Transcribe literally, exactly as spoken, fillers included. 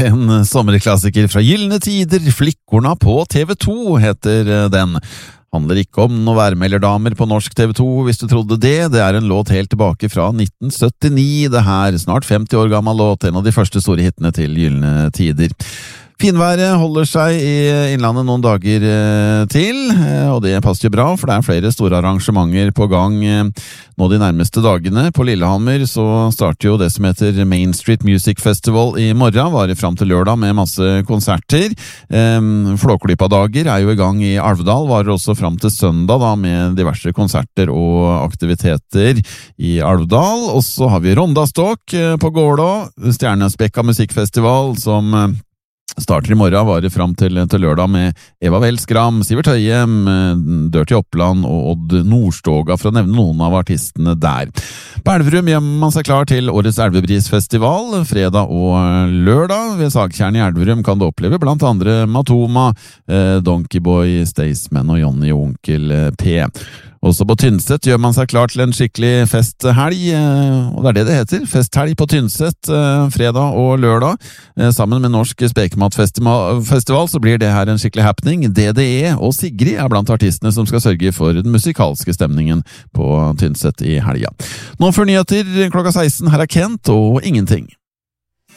En sommerklassiker fra Gyllene Tider, Flickorna på T V to heter den. Handler ikke om noen værmelderdamer på norsk T V to, hvis du trodde det. Det er en låt helt tilbake fra nitten syttini, det her. Snart femti år gammel låt, en av de første store hitene til Gyllene Tider. Finværet holder seg i innlandet noen dager til, og det passer jo bra, for det er flere store arrangementer på gang nå de nærmeste dagene. På Lillehammer så starter jo det som heter Main Street Music Festival i morgen, varer fram til lørdag med masse konserter. Flåklypa-dager er jo i gang i Alvdal, varer også fram til søndag da, med diverse konserter og aktiviteter i Alvdal. Og så har vi Rondastok på Gålå, Stjernespekka musikkfestival som starter i morgen, varer fram til, til lørdag med Eva Welskram, Sivert Høyem, Dirty Oppland og Odd Nordstoga, for å nevne noen av artistene der. På Elverum gjør man seg klar til årets Elvebrisfestival, fredag og lørdag. Ved Sagtjern i Elverum kan du oppleve blant andre Matoma, eh, Donkeyboy, Staysman og Johnny og Onkel P. Også på Tynset gjør man seg klar til en skikkelig festhelg, og det er det det heter, festhelg på Tynset, fredag og lørdag. Sammen med Norsk Spekematfestival så blir det her en skikkelig happening. D D E og Sigrid er blant artistene som skal sørge for den musikalske stemningen på Tynset i helga. Nå før nyheter klokka seksten, her er Kent og Ingenting.